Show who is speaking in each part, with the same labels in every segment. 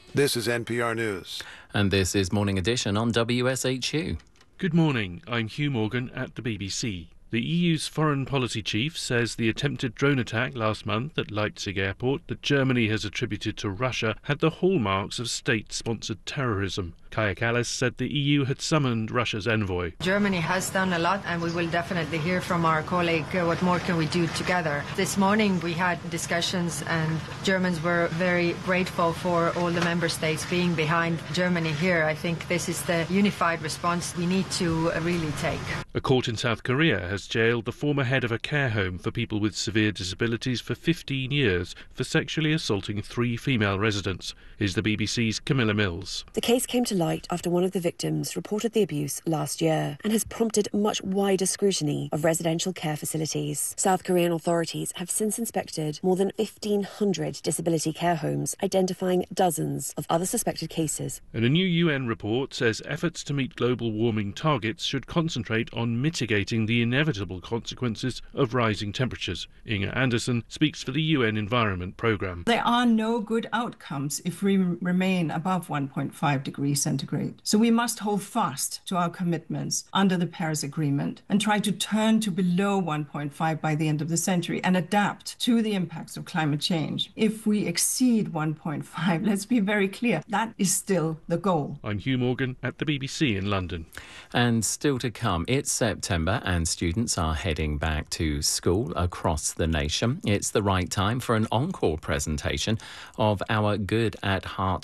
Speaker 1: This is NPR News.
Speaker 2: And this is Morning Edition on WSHU.
Speaker 3: Good morning, I'm Hugh Morgan at the BBC. The EU's foreign policy chief says the attempted drone attack last month at Leipzig airport that Germany has attributed to Russia had the hallmarks of state-sponsored terrorism. Kaja Kallas said the EU had summoned Russia's envoy.
Speaker 4: Germany has done a lot, and we will definitely hear from our colleague what more can we do together. This morning we had discussions, and Germans were very grateful for all the member states being behind Germany here. I think this is the unified response we need to really take.
Speaker 3: A court in South Korea has jailed the former head of a care home for people with severe disabilities for 15 years for sexually assaulting 3 female residents. Here's the BBC's Camilla Mills.
Speaker 5: The case came to light after one of the victims reported the abuse last year and has prompted much wider scrutiny of residential care facilities. South Korean authorities have since inspected more than 1,500 disability care homes, identifying dozens of other suspected cases.
Speaker 3: And a new UN report says efforts to meet global warming targets should concentrate on mitigating the inevitable consequences of rising temperatures. Inga Anderson speaks for the UN Environment Programme.
Speaker 6: There are no good outcomes if we remain above 1.5 degrees centigrade. So we must hold fast to our commitments under the Paris Agreement and try to turn to below 1.5 by the end of the century and adapt to the impacts of climate change. If we exceed 1.5, let's be very clear, that is still the goal.
Speaker 3: I'm Hugh Morgan at the BBC in London.
Speaker 2: And still to come, it's September and students are heading back to school across the nation. It's the right time for an encore presentation of our Good at Heart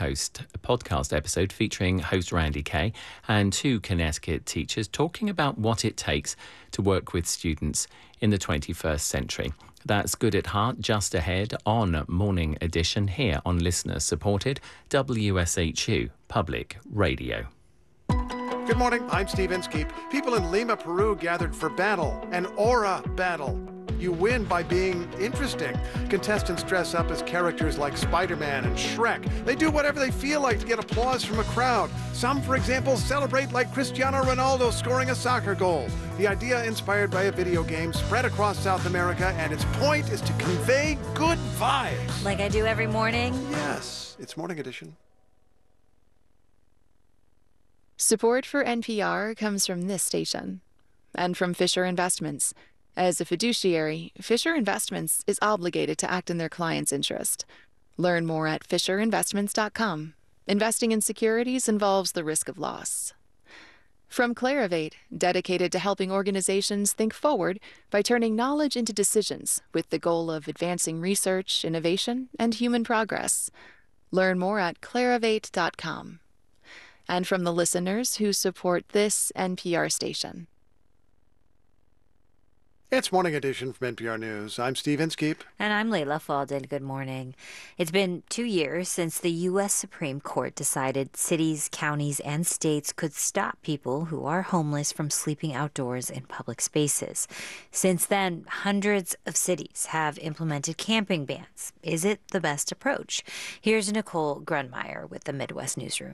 Speaker 2: podcast episode featuring host Randy Kay and 2 Connecticut teachers talking about what it takes to work with students in the 21st century. That's Good at Heart just ahead on Morning Edition here on listener-supported WSHU Public Radio.
Speaker 1: Good morning, I'm Steve Inskeep. People in Lima, Peru gathered for battle, an aura battle. You win by being interesting. Contestants dress up as characters like Spider-Man and Shrek. They do whatever they feel like to get applause from a crowd. Some, for example, celebrate like Cristiano Ronaldo scoring a soccer goal. The idea inspired by a video game spread across South America, and its point is to convey good vibes.
Speaker 7: Like I do every morning?
Speaker 1: Yes, it's Morning Edition.
Speaker 8: Support for NPR comes from this station and from Fisher Investments. As a fiduciary, Fisher Investments is obligated to act in their client's interest. Learn more at fisherinvestments.com. Investing in securities involves the risk of loss. From Clarivate, dedicated to helping organizations think forward by turning knowledge into decisions with the goal of advancing research, innovation, and human progress. Learn more at clarivate.com. And from the listeners who support this NPR station.
Speaker 1: It's Morning Edition from NPR News. I'm Steve Inskeep.
Speaker 7: And I'm Layla Falden. Good morning. It's been 2 years since the U.S. Supreme Court decided cities, counties, and states could stop people who are homeless from sleeping outdoors in public spaces. Since then, hundreds of cities have implemented camping bans. Is it the best approach? Here's Nicole Grunmeyer with the Midwest Newsroom.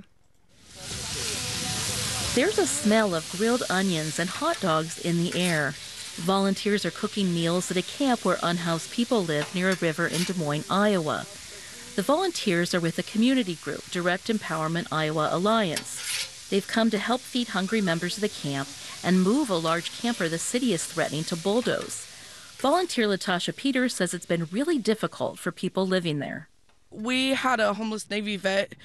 Speaker 9: There's a smell of grilled onions and hot dogs in the air. Volunteers are cooking meals at a camp where unhoused people live near a river in Des Moines, Iowa. The volunteers are with a community group, Direct Empowerment Iowa Alliance. They've come to help feed hungry members of the camp and move a large camper the city is threatening to bulldoze. Volunteer Latasha Peters says it's been really difficult for people living there.
Speaker 10: We had a homeless Navy vet